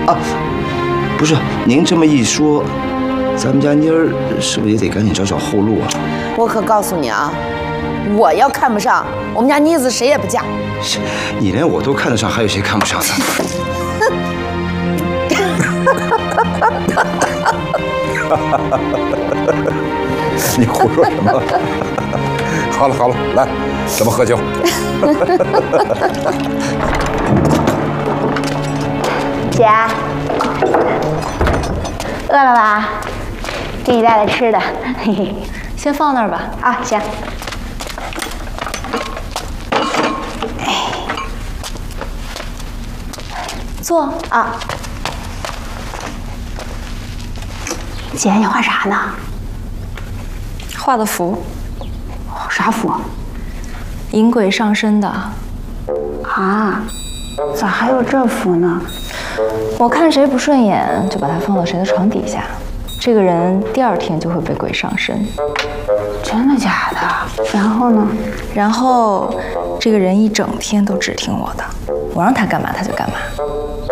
啊，不是，您这么一说，咱们家妮儿是不是也得赶紧找找后路啊？ 我可告诉你啊，我要看不上，我们家妮子谁也不嫁。 你连我都看得上，还有谁看不上呢？你胡说什么？好了好了，来，咱们喝酒。 姐，饿了吧？给你带来吃的，嘿嘿， 先放那儿吧。 啊，行。 坐啊。姐，你画啥呢？ 画的符。 啥符？ 引鬼上身的。 啊？咋还有这符呢？ 我看谁不顺眼，就把它放到谁的床底下。这个人第2天就会被鬼上身。 真的假的？然后呢？ 然后这个人一整天都只听我的，我让他干嘛他就干嘛。